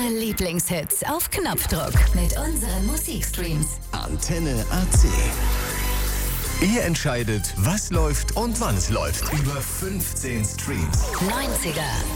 Eure Lieblingshits auf Knopfdruck mit unseren Musikstreams. Antenne AC. Ihr entscheidet, was läuft und wann es läuft. Über 15 Streams. 90er.